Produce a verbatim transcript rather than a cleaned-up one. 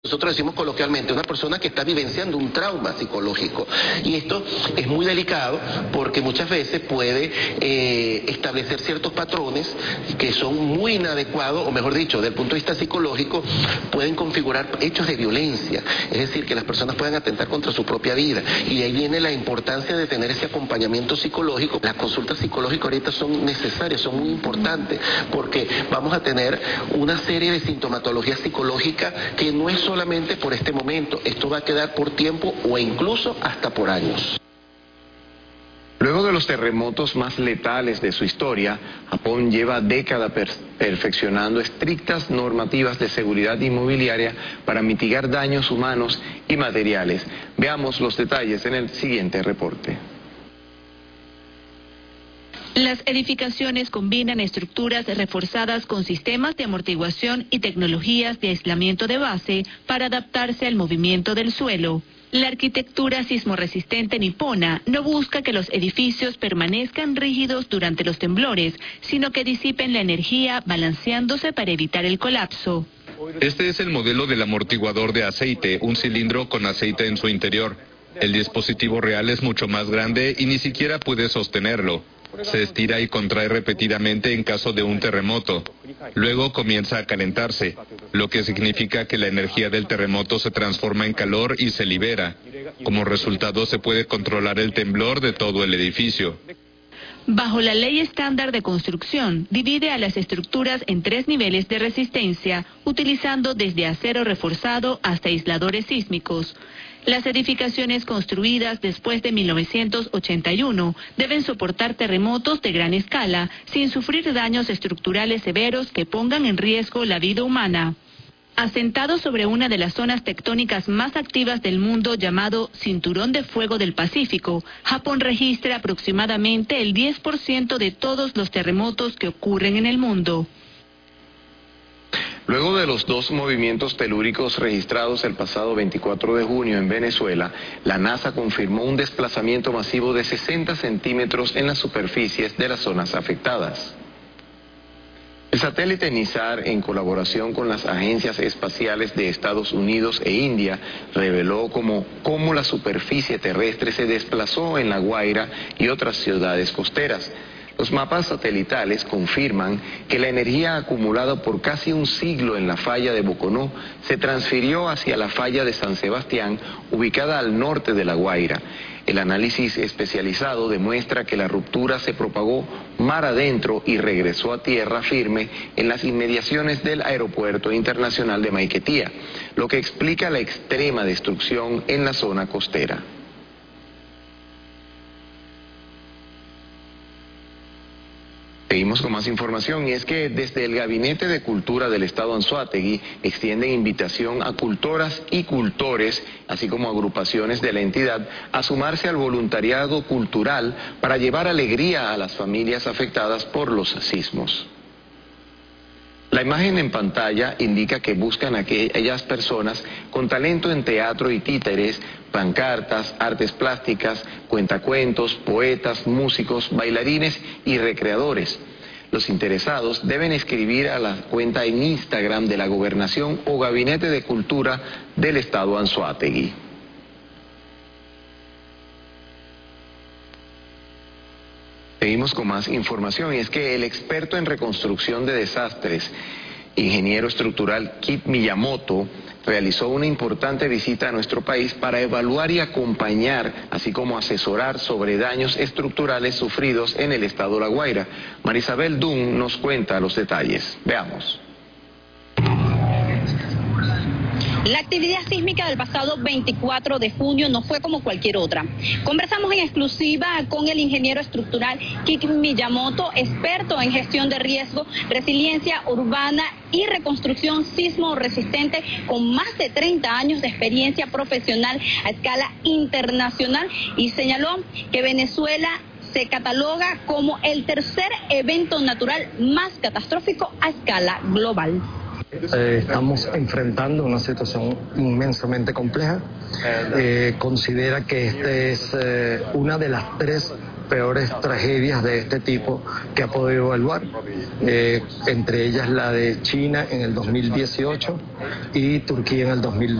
Nosotros decimos coloquialmente, una persona que está vivenciando un trauma psicológico. Y esto es muy delicado porque muchas veces puede eh, establecer ciertos patrones que son muy inadecuados, o mejor dicho, desde el punto de vista psicológico, pueden configurar hechos de violencia. Es decir, que las personas puedan atentar contra su propia vida. Y de ahí viene la importancia de tener ese acompañamiento psicológico. Las consultas psicológicas ahorita son necesarias, son muy importantes, porque vamos a tener una serie de sintomatologías psicológicas que no es solamente por este momento, esto va a quedar por tiempo o incluso hasta por años. Luego de los terremotos más letales de su historia, Japón lleva décadas per perfeccionando estrictas normativas de seguridad inmobiliaria para mitigar daños humanos y materiales. Veamos los detalles en el siguiente reporte. Las edificaciones combinan estructuras reforzadas con sistemas de amortiguación y tecnologías de aislamiento de base para adaptarse al movimiento del suelo. La arquitectura sismorresistente nipona no busca que los edificios permanezcan rígidos durante los temblores, sino que disipen la energía balanceándose para evitar el colapso. Este es el modelo del amortiguador de aceite, un cilindro con aceite en su interior. El dispositivo real es mucho más grande y ni siquiera puede sostenerlo. Se estira y contrae repetidamente en caso de un terremoto. Luego comienza a calentarse, lo que significa que la energía del terremoto se transforma en calor y se libera. Como resultado se puede controlar el temblor de todo el edificio. Bajo la ley estándar de construcción, divide a las estructuras en tres niveles de resistencia, utilizando desde acero reforzado hasta aisladores sísmicos. Las edificaciones construidas después de mil novecientos ochenta y uno deben soportar terremotos de gran escala, sin sufrir daños estructurales severos que pongan en riesgo la vida humana. Asentado sobre una de las zonas tectónicas más activas del mundo llamado Cinturón de Fuego del Pacífico, Japón registra aproximadamente el diez por ciento de todos los terremotos que ocurren en el mundo. Luego de los dos movimientos telúricos registrados el pasado veinticuatro de junio en Venezuela, la NASA confirmó un desplazamiento masivo de sesenta centímetros en las superficies de las zonas afectadas. El satélite NISAR, en colaboración con las agencias espaciales de Estados Unidos e India, reveló cómo, cómo la superficie terrestre se desplazó en La Guaira y otras ciudades costeras. Los mapas satelitales confirman que la energía acumulada por casi un siglo en la falla de Boconó se transfirió hacia la falla de San Sebastián, ubicada al norte de La Guaira. El análisis especializado demuestra que la ruptura se propagó mar adentro y regresó a tierra firme en las inmediaciones del Aeropuerto Internacional de Maiquetía, lo que explica la extrema destrucción en la zona costera. Seguimos con más información, y es que desde el Gabinete de Cultura del Estado Anzoátegui extienden invitación a cultoras y cultores, así como agrupaciones de la entidad, a sumarse al voluntariado cultural para llevar alegría a las familias afectadas por los sismos. La imagen en pantalla indica que buscan a aquellas personas con talento en teatro y títeres, pancartas, artes plásticas, cuentacuentos, poetas, músicos, bailarines y recreadores. Los interesados deben escribir a la cuenta en Instagram de la Gobernación o Gabinete de Cultura del Estado Anzoátegui. Seguimos con más información, y es que el experto en reconstrucción de desastres, ingeniero estructural Kit Miyamoto, realizó una importante visita a nuestro país para evaluar y acompañar, así como asesorar sobre daños estructurales sufridos en el estado La Guaira. Marisabel Dunn nos cuenta los detalles. Veamos. La actividad sísmica del pasado veinticuatro de junio no fue como cualquier otra. Conversamos en exclusiva con el ingeniero estructural Kit Miyamoto, experto en gestión de riesgo, resiliencia urbana y reconstrucción sismo resistente, con más de treinta años de experiencia profesional a escala internacional, y señaló que Venezuela se cataloga como el tercer evento natural más catastrófico a escala global. Eh, estamos enfrentando una situación inmensamente compleja. Eh, considera que esta es eh, una de las tres peores tragedias de este tipo que ha podido evaluar, eh, entre ellas la de China en el dos mil dieciocho y Turquía en el dos mil